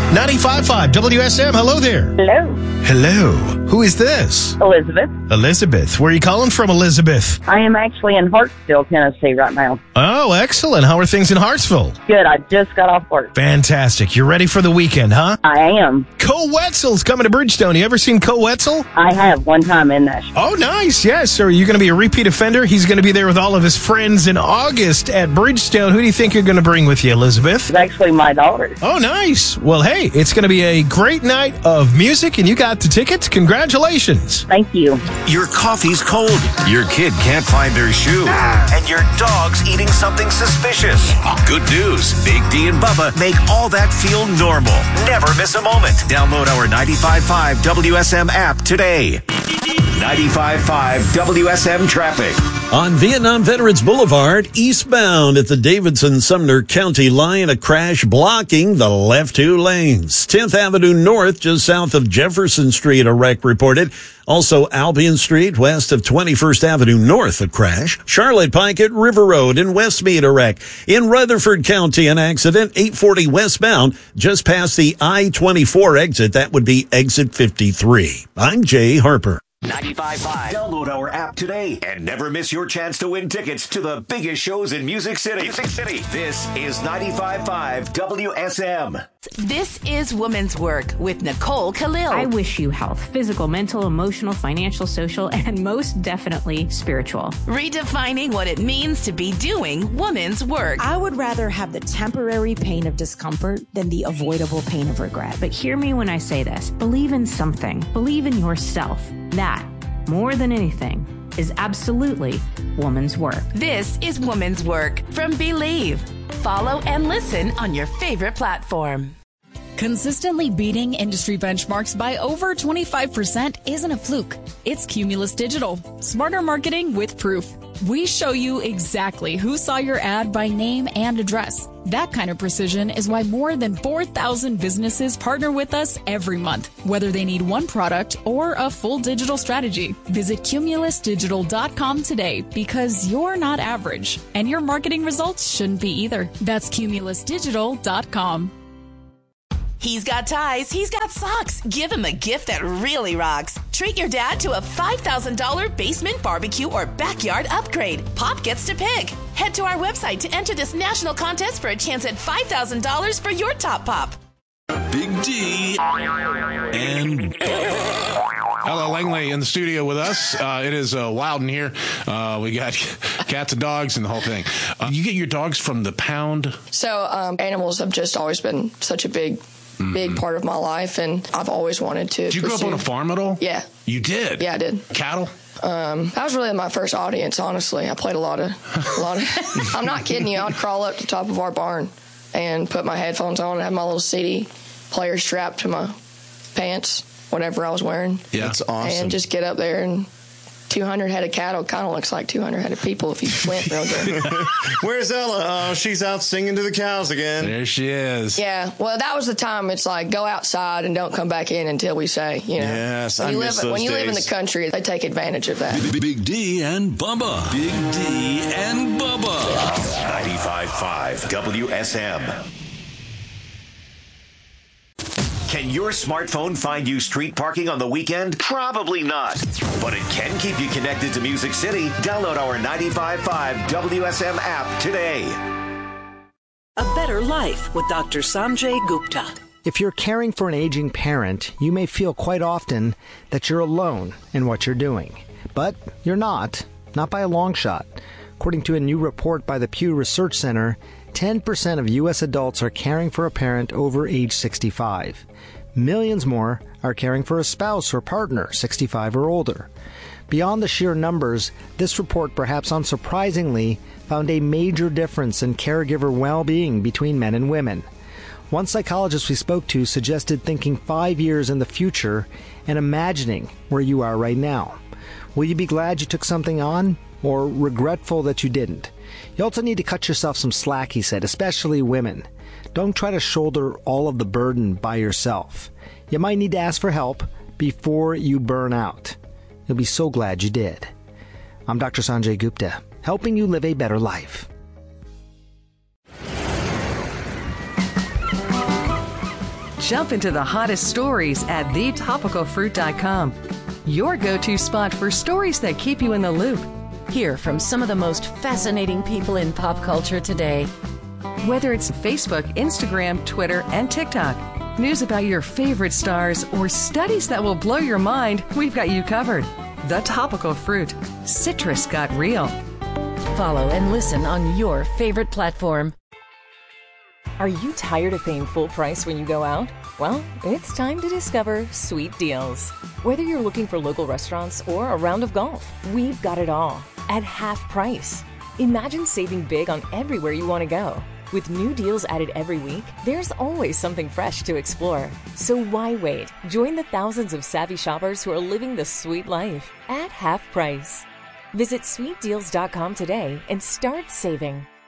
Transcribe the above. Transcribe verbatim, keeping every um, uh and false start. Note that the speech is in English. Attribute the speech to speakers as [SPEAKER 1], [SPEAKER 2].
[SPEAKER 1] ninety-five point five W S M. Hello there.
[SPEAKER 2] Hello.
[SPEAKER 1] Hello. Who is this?
[SPEAKER 2] Elizabeth.
[SPEAKER 1] Elizabeth. Where are you calling from, Elizabeth?
[SPEAKER 2] I am actually in Hartsville, Tennessee right now.
[SPEAKER 1] Oh, excellent. How are things in Hartsville?
[SPEAKER 2] Good. I just got off work.
[SPEAKER 1] Fantastic. You're ready for the weekend, huh?
[SPEAKER 2] I am.
[SPEAKER 1] Cole Wetzel's coming to Bridgestone. You ever seen Cole Wetzel?
[SPEAKER 2] I have one time in Nashville.
[SPEAKER 1] Oh, nice. Yes. So are you going to be a repeat offender? He's going to be there with all of his friends in August at Bridgestone. Who do you think you're going to bring with you, Elizabeth?
[SPEAKER 2] It's actually my daughter.
[SPEAKER 1] Oh, nice. Well, hey, it's going to be a great night of music, and you got the tickets. Congratulations.
[SPEAKER 2] Thank you.
[SPEAKER 3] Your coffee's cold. Your kid can't find their shoe. And your dog's eating something suspicious. Good news. Big D and Bubba make all that feel normal. Never miss a moment. Download our ninety-five point five W S M app today. ninety-five point five W S M traffic.
[SPEAKER 4] On Vietnam Veterans Boulevard, eastbound at the Davidson-Sumner County line, a crash blocking the left two lanes. tenth Avenue North, just south of Jefferson Street, a wreck reported. Also, Albion Street, west of twenty-first Avenue North, a crash. Charlotte Pike at River Road in Westmead, a wreck. In Rutherford County, an accident, eight forty westbound, just past the I twenty-four exit. That would be exit fifty-three. I'm Jay Harper.
[SPEAKER 3] ninety-five point five. Download our app today and never miss your chance to win tickets to the biggest shows in Music City. Music City. This is ninety-five point five W S M.
[SPEAKER 5] This is Woman's Work with Nicole Khalil.
[SPEAKER 6] I wish you health, physical, mental, emotional, financial, social, and most definitely spiritual.
[SPEAKER 5] Redefining what it means to be doing woman's work.
[SPEAKER 7] I would rather have the temporary pain of discomfort than the avoidable pain of regret.
[SPEAKER 6] But hear me when I say this. Believe in something. Believe in yourself. That, more than anything, is absolutely woman's work.
[SPEAKER 5] This is Woman's Work from Believe. Follow and listen on your favorite platform.
[SPEAKER 8] Consistently beating industry benchmarks by over twenty-five percent isn't a fluke. It's Cumulus Digital. Smarter marketing with proof. We show you exactly who saw your ad by name and address. That kind of precision is why more than four thousand businesses partner with us every month, whether they need one product or a full digital strategy. Visit cumulus digital dot com today because you're not average, and your marketing results shouldn't be either. That's cumulus digital dot com.
[SPEAKER 5] He's got ties, he's got socks. Give him a gift that really rocks. Treat your dad to a five thousand dollars basement barbecue or backyard upgrade. Pop gets to pick. Head to our website to enter this national contest for a chance at five thousand dollars for your top pop.
[SPEAKER 9] Big D and Hello, Langley in the studio with us. Uh, it is uh, wild in here. Uh, we got cats and dogs and the whole thing. Uh, you get your dogs from the pound?
[SPEAKER 10] So um, animals have just always been such a big Mm-hmm. big part of my life, and I've always wanted to.
[SPEAKER 9] Did you
[SPEAKER 10] pursue.
[SPEAKER 9] grow up on a farm at all?
[SPEAKER 10] Yeah.
[SPEAKER 9] You did?
[SPEAKER 10] Yeah, I did.
[SPEAKER 9] Cattle?
[SPEAKER 10] Um, that was really my first audience, honestly. I played a lot of, a lot of, I'm not kidding you. I'd crawl up to the top of our barn and put my headphones on and have my little C D player strapped to my pants, whatever I was wearing.
[SPEAKER 9] Yeah, that's awesome.
[SPEAKER 10] And just get up there, and two hundred head of cattle kind of looks like two hundred head of people if you squint real good.
[SPEAKER 11] Where's Ella? Oh, she's out singing to the cows again.
[SPEAKER 9] There she is.
[SPEAKER 10] Yeah, well, that was the time. It's like, go outside and don't come back in until we say, you know.
[SPEAKER 11] Yes,
[SPEAKER 10] when
[SPEAKER 11] I
[SPEAKER 10] you
[SPEAKER 11] miss
[SPEAKER 10] live,
[SPEAKER 11] those
[SPEAKER 10] When you
[SPEAKER 11] days.
[SPEAKER 10] live in the country, they take advantage of that.
[SPEAKER 9] Big, Big D and Bubba. Big D and Bubba.
[SPEAKER 3] ninety-five point five W S M. Can your smartphone find you street parking on the weekend? Probably not. But it can keep you connected to Music City. Download our ninety-five point five W S M app today.
[SPEAKER 12] A Better Life with Doctor Sanjay Gupta.
[SPEAKER 13] If you're caring for an aging parent, you may feel quite often that you're alone in what you're doing. But you're not, not by a long shot. According to a new report by the Pew Research Center, ten percent of U S adults are caring for a parent over age sixty-five. Millions more are caring for a spouse or partner sixty-five or older. Beyond the sheer numbers, this report, perhaps unsurprisingly, found a major difference in caregiver well-being between men and women. One psychologist we spoke to suggested thinking five years in the future and imagining where you are right now. Will you be glad you took something on, or regretful that you didn't? You also need to cut yourself some slack, he said, especially women. Don't try to shoulder all of the burden by yourself. You might need to ask for help before you burn out. You'll be so glad you did. I'm Doctor Sanjay Gupta, helping you live a better life.
[SPEAKER 14] Jump into the hottest stories at the topical fruit dot com. Your go-to spot for stories that keep you in the loop.
[SPEAKER 15] Hear from some of the most fascinating people in pop culture today.
[SPEAKER 14] Whether it's Facebook, Instagram, Twitter, and TikTok, news about your favorite stars, or studies that will blow your mind, we've got you covered. The Topical Fruit. Citrus got real.
[SPEAKER 15] Follow and listen on your favorite platform.
[SPEAKER 16] Are you tired of paying full price when you go out? Well, it's time to discover Sweet Deals. Whether you're looking for local restaurants or a round of golf, we've got it all at half price. Imagine saving big on everywhere you want to go. With new deals added every week, there's always something fresh to explore. So why wait? Join the thousands of savvy shoppers who are living the sweet life at half price. Visit sweet deals dot com today and start saving.